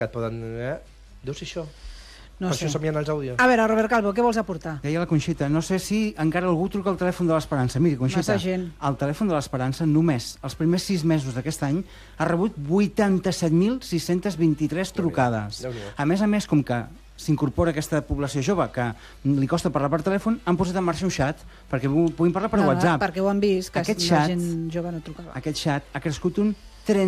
que et poden... Deu ser això. No per sé. això somien els àudios. A veure, Robert Calvo, què vols aportar? Deia la Conxita, no sé si encara algú truca al telèfon de l'Esperança. Miri, Conxita, Massa gent. el telèfon de l'Esperança només els primers 6 mesos d'aquest any ha rebut 87.623 trucades. A més, com que s'incorpora aquesta població jove que li costa parlar per telèfon, han posat en marxa un xat perquè puguin parlar per WhatsApp. Perquè ho han vist, que Aquest la xat- gent jove no trucava. Aquest xat ha crescut un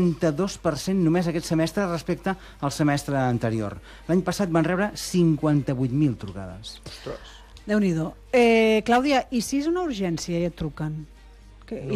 32% només aquest semestre respecte al semestre anterior. L'any passat van rebre 58.000 trucades. Déu-n'hi-do. Clàudia, i si és una urgència i et truquen? I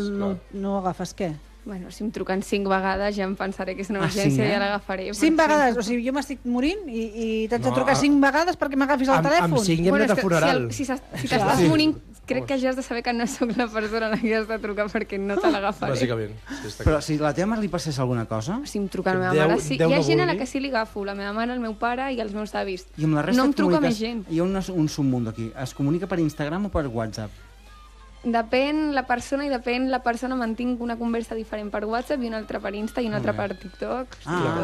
no agafes què? Bueno, si em truquen 5 vegades ja em pensaré que és una Ah, urgència sí, i ja l'agafaré. 5 vegades? O sigui, jo m'estic morint i t'haig de trucar 5 vegades perquè m'agafis el telèfon? Amb 5 ja hem anat a funeral. Si t'estàs morint, crec que ja has de saber que no sóc la persona a qui has de trucar perquè no te l'agafaré. Bàsicament. Però si la teva mare li passés alguna cosa... Si em truca la meva mare, sí. Hi ha gent a la que sí li agafo, la meva mare, el meu pare i els meus avis. I amb la resta no em et truca comuniques- més gent. Hi ha un submunt aquí. Es comunica per Instagram o per WhatsApp? Depèn la persona i depèn la persona. Mantinc una conversa diferent per WhatsApp i una altra per Insta i una altra per TikTok.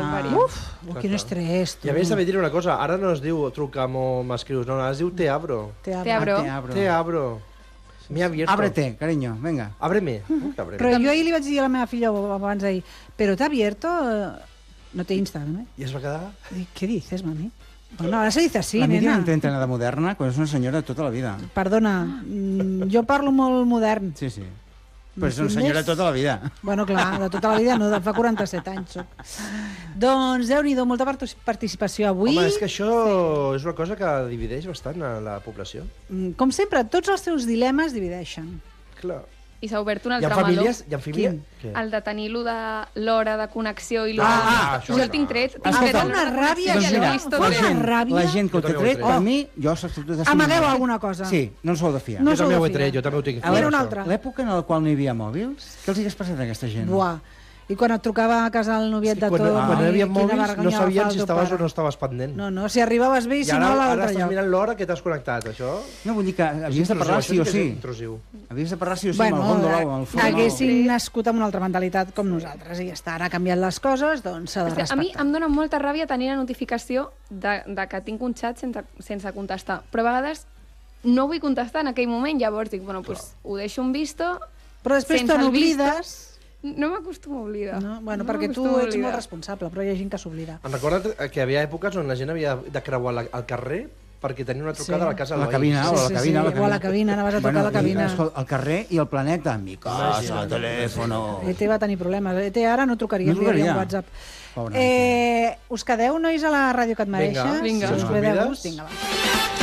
Quin estrès, tu. I a més també diré una cosa, ara no es diu truca'm o m'escrius, no, ara es diu te abro. Te abro. Te abro. Me ha abierto. Ábrete, cariño, venga. Ábreme. Però jo ahir li vaig dir a la meva filla abans d'ahir, però t'ha abierto... No té Instagram, I es va quedar... Dic, ¿qué dices, mami? Bueno, ahora se dice así, La Míriam nena. intenta anar de moderna quan és una senyora de tota la vida. Perdona, jo parlo molt modern. Sí, sí. Però és una senyora de tota la vida. Bueno, clar, de tota la vida no, de fa 47 anys soc. Doncs, Déu-n'hi-do, molta participació avui. Home, és que això és una cosa que divideix bastant a la població. Com sempre, tots els teus dilemes divideixen. Clar. I s'ha obert un Hi altre ha famílies... meló. Hi ha famílies... Què? El de tenir l'hora de connexió i això jo el tinc tret. Em fa una ràbia, Doncs mira, ràbia. la gent que ho té tret, per mi, jo s'accepto de... Amagueu alguna cosa. Sí, no ens ho heu de fiar. No Jo també ho he tret, jo també ho tinc. Era una altra. L'època en la qual no hi havia mòbils, què els hagués passat a aquesta gent? Buah. I quan et trucava a casa el noviet de tot... Quan hi havia quina mòbils vergonya no va sabien fer si el teu estaves pare. o no estaves pendent. No, si arribaves bé i si no a ara l'altre estàs lloc. mirant l'hora que t'has connectat, això... No, vull dir que havies de parlar sí o sí. Havies de parlar sí o sí amb el gondolau, amb el fons. Haguessin nascut amb una altra mentalitat com nosaltres i ja està, ara ha canviat les coses, doncs s'ha de A mi respectar. em dóna molta ràbia tenir la notificació de que tinc un xat sense contestar. Però a vegades no vull contestar en aquell moment, llavors dic, bueno, doncs ho deixo en visto. Però després te n'oblides. No m'acostumo a oblidar. No? Bueno, perquè tu ets molt responsable, però hi ha gent que s'oblida. Em recorda que hi havia èpoques on la gent havia de creuar el carrer perquè tenia una trucada a la casa a la del cabina, veí. o a la cabina. O a la cabina, anaves a tocar a la cabina. El carrer i el planeta, mi casa, telèfono... ET va tenir problemes. ET ara no trucaria, enviaria un WhatsApp. Us quedeu, nois, a la ràdio que et mereixes? Vinga. Si us ve de gust, vinga, va.